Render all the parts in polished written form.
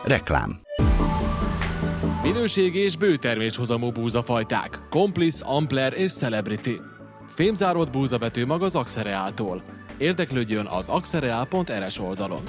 Reklám. Minőségi és bőterméshozamú búzafajták. Complice, Ampler és Celebrity. Fémzáródott búzabetűmag az Axereáltól. Érdeklődjön az axereal.rs oldalon.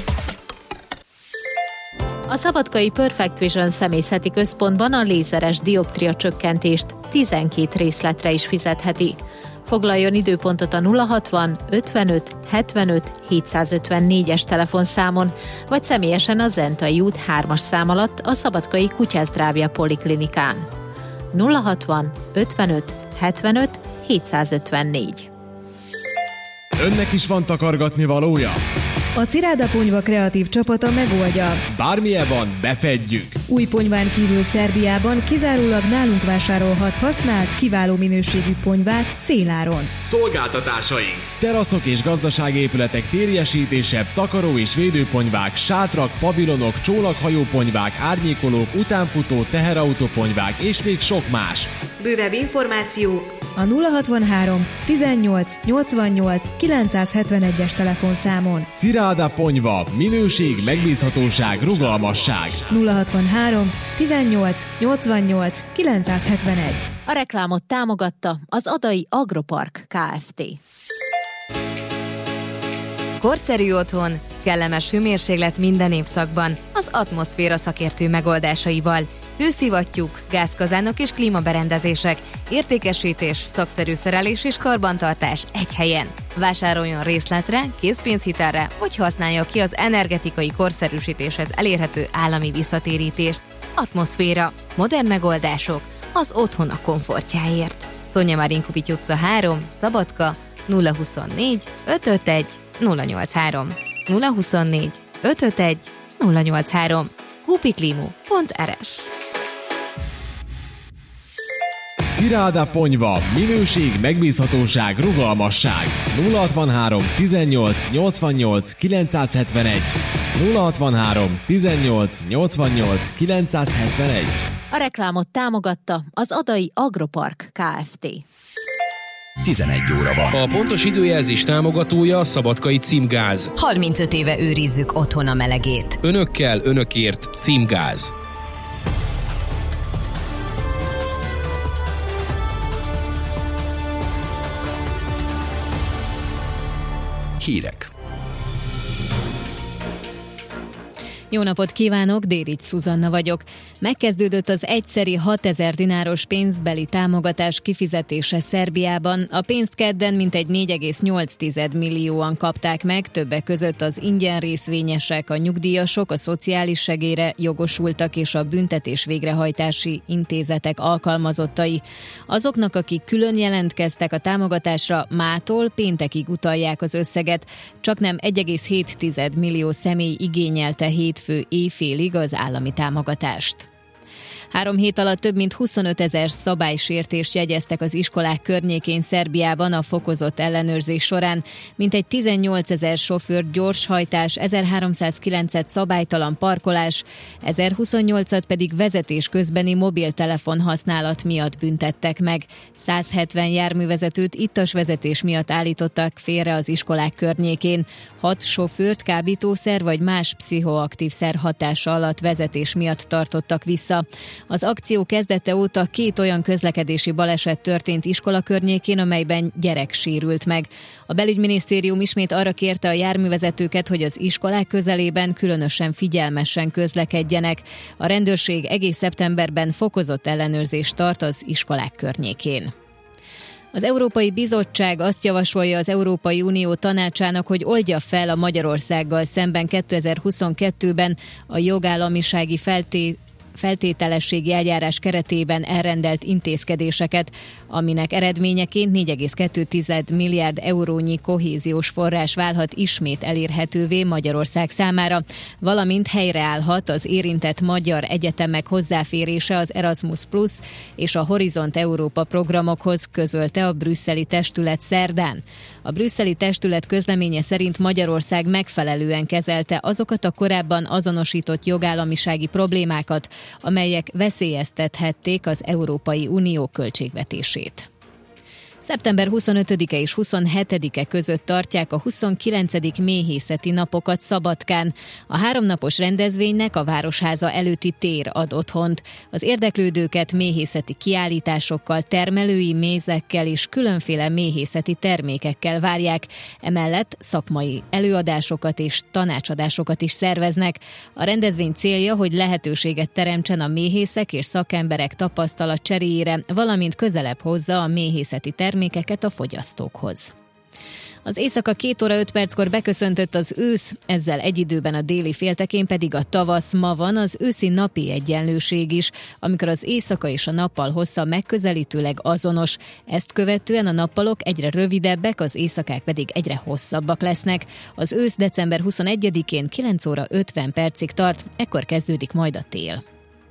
A szabadkai Perfect Vision személyzeti központban a lézeres dioptria csökkentést 12 részletre is fizetheti. Foglaljon időpontot a 060 55 75 754-es telefonszámon, vagy személyesen a Zentai út 3-as szám alatt a Szabadkai Kutyászdrabja Poliklinikán. 060 55 75 754. Önnek is van takargatni valója? A Ciráda Ponyva kreatív csapata megoldja. Bármilyen van, befedjük! Új ponyván kívül Szerbiában kizárólag nálunk vásárolhat használt, kiváló minőségű ponyvát féláron. Szolgáltatásaink! Teraszok és gazdasági épületek térjesítése, takaró és védőponyvák, sátrak, pavilonok, csónakhajóponyvák, árnyékolók, utánfutó, teherautóponyvák és még sok más. Bővebb információ a 063 18 88 971-es telefonszámon. Ciráda Ponyva. Minőség, megbízhatóság, rugalmasság. 063 18 88 971. A reklámot támogatta az Adai Agropark Kft. Korszerű otthon, kellemes hőmérséklet minden évszakban, az Atmoszféra szakértő megoldásaival. Hőszivattyúk, gázkazánok és klímaberendezések, értékesítés, szakszerű szerelés és karbantartás egy helyen. Vásároljon részletre, készpénzhitelre, vagy használja ki az energetikai korszerűsítéshez elérhető állami visszatérítést. Atmoszféra. Modern megoldások az otthon a komfortjáért. Szonya Marinkovics utca 3, Szabadka, 024 551 083. 024 551 083. kupiklimu.rs. Ciráda Ponyva. Minőség, megbízhatóság, rugalmasság. 063 18 88 971. 063 18 88 971. A reklámot támogatta az Adai Agropark Kft. 11 óra van. A pontos időjelzés támogatója a Szabadkai Címgáz. 35 éve őrizzük otthon a melegét. Önökkel, önökért Címgáz. Hírek. Jó napot kívánok, Dérit Szuzanna vagyok. Megkezdődött az egyszeri 6000 dináros pénzbeli támogatás kifizetése Szerbiában. A pénzt kedden mintegy 4,8 millióan kapták meg, többek között az ingyen részvényesek, a nyugdíjasok, a szociális segélyre jogosultak és a büntetés végrehajtási intézetek alkalmazottai. Azoknak, akik külön jelentkeztek a támogatásra, mától péntekig utalják az összeget. Csaknem 1,7 millió személy igényelte hétfő éjfélig az állami támogatást. 3 hét alatt több mint 25 000 szabálysértést jegyeztek az iskolák környékén Szerbiában a fokozott ellenőrzés során. Mintegy 18 000 sofőr gyorshajtás, 1309-et szabálytalan parkolás, 1028-at pedig vezetés közbeni mobiltelefon használat miatt büntettek meg. 170 járművezetőt ittas vezetés miatt állítottak félre az iskolák környékén. 6 sofőrt kábítószer vagy más pszichoaktív szer hatása alatt vezetés miatt tartottak vissza. Az akció kezdete óta 2 olyan közlekedési baleset történt iskola környékén, amelyben gyerek sérült meg. A belügyminisztérium ismét arra kérte a járművezetőket, hogy az iskolák közelében különösen figyelmesen közlekedjenek. A rendőrség egész szeptemberben fokozott ellenőrzést tart az iskolák környékén. Az Európai Bizottság azt javasolja az Európai Unió tanácsának, hogy oldja fel a Magyarországgal szemben 2022-ben a jogállamisági feltételességi eljárás keretében elrendelt intézkedéseket, aminek eredményeként 4,2 milliárd eurónyi kohéziós forrás válhat ismét elérhetővé Magyarország számára, valamint helyreállhat az érintett magyar egyetemek hozzáférése az Erasmus Plus és a Horizont Európa programokhoz, közölte a brüsszeli testület szerdán. A brüsszeli testület közleménye szerint Magyarország megfelelően kezelte azokat a korábban azonosított jogállamisági problémákat, amelyek veszélyeztethették az Európai Unió költségvetését. Szeptember 25-e és 27-e között tartják a 29. méhészeti napokat Szabadkán. A 3 napos rendezvénynek a Városháza előtti tér ad otthont. Az érdeklődőket méhészeti kiállításokkal, termelői mézekkel és különféle méhészeti termékekkel várják. Emellett szakmai előadásokat és tanácsadásokat is szerveznek. A rendezvény célja, hogy lehetőséget teremtsen a méhészek és szakemberek tapasztalat cseréjére, valamint közelebb hozza a méhészeti termékeket a fogyasztókhoz. Az éjszaka 2 óra 5 perckor beköszöntött az ősz, ezzel egy időben a déli féltekén pedig a tavasz. Ma van az őszi napi egyenlőség is, amikor az éjszaka és a nappal hossza megközelítőleg azonos. Ezt követően a nappalok egyre rövidebbek, az éjszakák pedig egyre hosszabbak lesznek. Az ősz december 21-én 9 óra 50 percig tart, ekkor kezdődik majd a tél.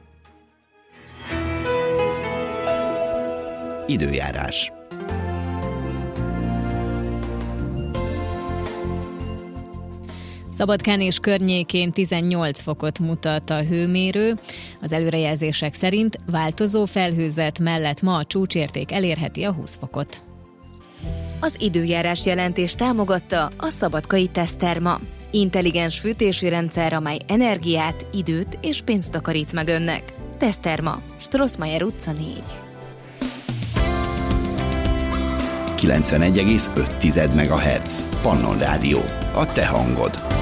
Időjárás. Szabadkán és környékén 18 fokot mutat a hőmérő. Az előrejelzések szerint változó felhőzet mellett ma a csúcsérték elérheti a 20 fokot. Az időjárás jelentés támogatta a Szabadkai Teszterma. Intelligens fűtési rendszer, amely energiát, időt és pénzt takarít meg önnek. Teszterma, Strossmayer utca 4. 91,5 MHz. Pannon Rádió. A te hangod.